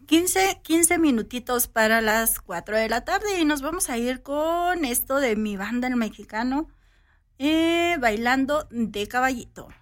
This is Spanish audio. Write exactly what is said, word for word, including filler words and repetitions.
quince, quince minutitos para las cuatro de la tarde y nos vamos a ir con esto de mi banda el mexicano, eh, bailando de caballito.